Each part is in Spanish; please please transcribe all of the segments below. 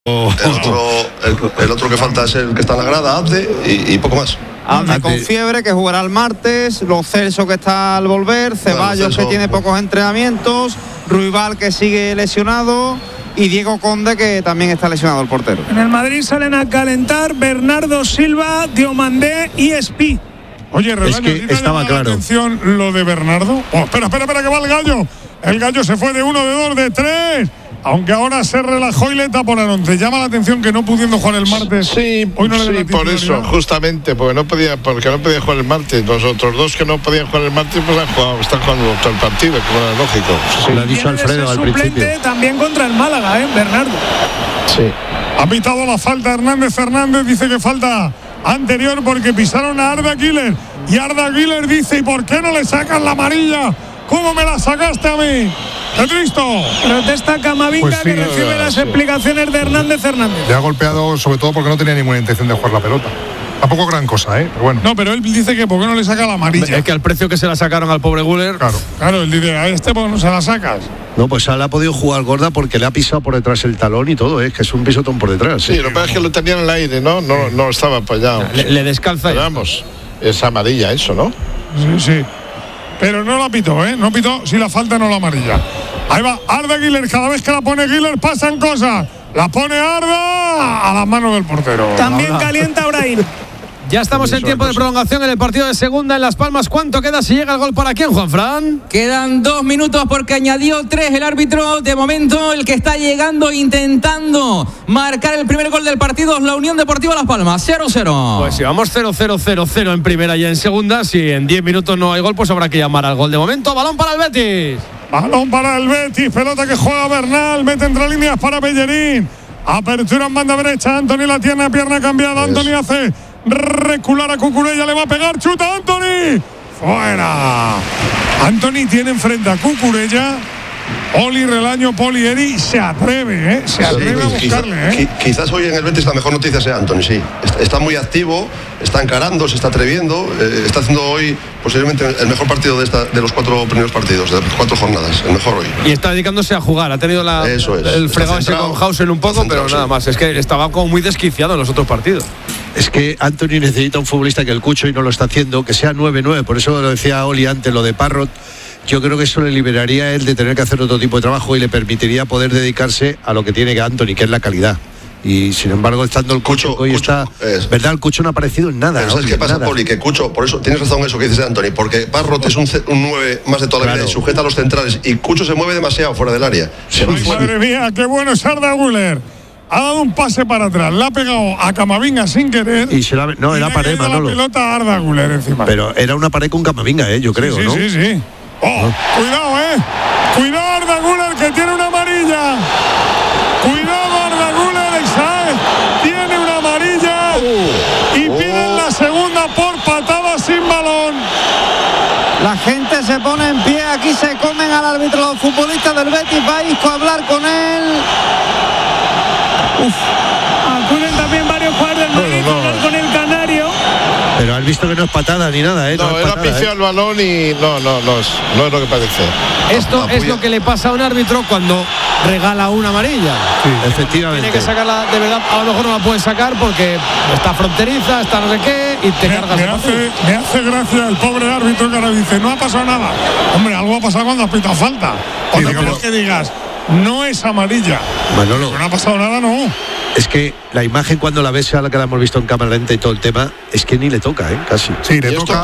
El otro que falta es el que está en la grada, Abde, y poco más. Abde con fiebre, que jugará el martes. Lo Celso, que está al volver. Ceballos, que tiene pocos entrenamientos. Ruibal, que sigue lesionado. Y Diego Conde, que también está lesionado, el portero. En el Madrid salen a calentar Bernardo Silva, Diomandé y Espí. Oye, Relaño, es que estaba claro. Atención lo de Bernardo. Espera, que va el Gallo. El Gallo se fue de 1, de 2, de 3. Aunque ahora se relajó y le taponaron. ¿Te llama la atención que no pudiendo jugar el martes? Sí, hoy no sí, por eso, justamente, porque no podía jugar el martes. Los otros dos que no podían jugar el martes, pues están jugando todo el partido, que era lógico. Sí, lo ha dicho Alfredo al principio. También contra el Málaga, Bernardo. Sí. Ha pitado la falta Hernández. Dice que falta anterior porque pisaron a Arda Güler. Y Arda Güler dice: ¿y por qué no le sacan la amarilla? ¿Cómo me la sacaste a mí? ¡Qué triste! Protesta Camavinga, pues sí, que recibe las explicaciones de Hernández. Le ha golpeado sobre todo porque no tenía ninguna intención de jugar la pelota. Tampoco gran cosa, pero bueno. No, pero él dice que ¿por qué no le saca la amarilla? Es que al precio que se la sacaron al pobre Güler. Claro, él dice: a este ¿por qué no se la sacas? No, pues le ha podido jugar gorda porque le ha pisado por detrás el talón y todo, que es un pisotón por detrás. Sí, lo que pasa es que lo tenía en el aire, no estaba apoyado. Le descalza. Pero vamos, es amarilla eso, ¿no? Sí. Pero no la pitó, No pitó si la falta no la amarilla. Ahí va Arda Güler. Cada vez que la pone Güler pasan cosas. La pone Arda a las manos del portero. También calienta Brahim. Ya estamos en tiempo de prolongación en el partido de segunda en Las Palmas. ¿Cuánto queda si llega el gol para quién, Juanfran? Quedan 2 minutos porque añadió 3 el árbitro. De momento, el que está llegando, intentando marcar el primer gol del partido es la Unión Deportiva Las Palmas, 0-0. Pues si vamos 0-0-0-0 en primera y en segunda, si en 10 minutos no hay gol, pues habrá que llamar al gol. De momento, balón para el Betis. Balón para el Betis, pelota que juega Bernal, mete entre líneas para Bellerín. Apertura en banda derecha, Antony la tiene, pierna cambiada, Antony hace recular a Cucurella, le va a pegar, chuta Antony, fuera. Antony tiene enfrente a Cucurella. Oli, Relaño, Polieri se atreve, a buscarle, Quizás hoy en el Betis la mejor noticia sea Antony, sí. Está muy activo, está encarando, se está atreviendo, está haciendo hoy posiblemente el mejor partido de los 4 primeros partidos, de las 4 jornadas, el mejor hoy. Y está dedicándose a jugar, ha tenido el fregado ese con Hausen un poco, pero nada más. Es que estaba como muy desquiciado en los otros partidos. Es que Antony necesita un futbolista que el Cucho y no lo está haciendo, que sea 9-9, por eso lo decía Oli antes, lo de Parrot. Yo creo que eso le liberaría a él de tener que hacer otro tipo de trabajo y le permitiría poder dedicarse a lo que tiene que Antony, que es la calidad. Y sin embargo, estando el Cucho hoy está. ¿Verdad? El Cucho no ha aparecido en nada. Pero ¿sabes qué pasa, Poli? Que Cucho, por eso tienes razón eso que dices de Antony, porque Parrot es un 9 más de toda la vida y sujeta a los centrales. Y Cucho se mueve demasiado fuera del área. Ay, madre mía, qué bueno es Arda Güler. Ha dado un pase para atrás, le ha pegado a Camavinga sin querer. Y era pared, Manolo. La pelota a Arda Güler encima. Pero era una pared con Camavinga, yo creo, ¿no? Sí. Cuidado, Cuidado Arda Güler, que tiene una amarilla. Cuidado Arda Güler, tiene una amarilla. Y piden la segunda por patada sin balón. La gente se pone en pie, aquí se comen al árbitro los futbolistas del Betis. Va Isco a hablar con él. Acuden también varios jugadores del Madrid a hablar con el canario. Pero has visto que no es patada ni nada, No, él ha pifiado el balón y no es lo que parece. Esto es lo que le pasa a un árbitro cuando regala una amarilla. Sí, efectivamente. Tiene que sacarla de verdad, a lo mejor no la puede sacar porque está fronteriza, está no sé qué, y te cargas el partido. Me hace gracia el pobre árbitro que ahora dice: no ha pasado nada. Hombre, algo ha pasado cuando has pitado falta. O no que digas: no es amarilla. Manolo, no ha pasado nada, no. Es que la imagen cuando la ves, a la que la hemos visto en cámara lenta y todo el tema, es que ni le toca, casi. Sí, le toca,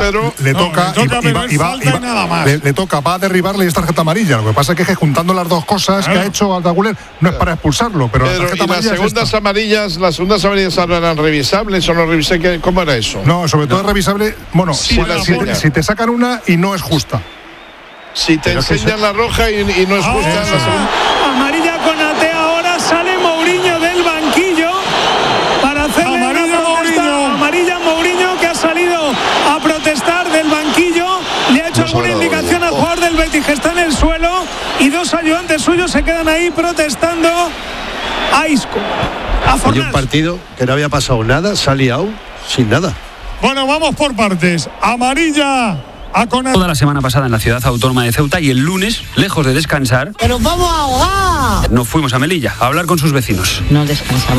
le toca, va a derribarle y es tarjeta amarilla. Lo que pasa es que juntando las dos cosas que ha hecho Arda Güler no es para expulsarlo, pero la tarjeta amarilla las segundas amarillas eran revisables o no revisables, ¿cómo era eso? No, sobre todo es revisable, bueno, si te sacan una y no es justa. Si te enseñan la roja y no es justa, amarilla con Ate. Ahora sale Mourinho del banquillo para hacerle amarilla Mourinho, que ha salido a protestar del banquillo. Le ha hecho alguna indicación al jugador del Betis que está en el suelo, y 2 ayudantes suyos se quedan ahí protestando a Isco. Hay un partido que no había pasado nada, se ha liado sin nada. Bueno, vamos por partes. Amarilla Toda la semana pasada en la ciudad autónoma de Ceuta y el lunes, lejos de descansar, ¡pero vamos a ahogar! nos fuimos a Melilla a hablar con sus vecinos. No descansamos.